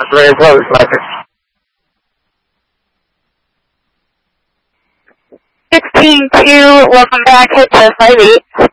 very close, like 16-2, welcome back, hit to 5-8.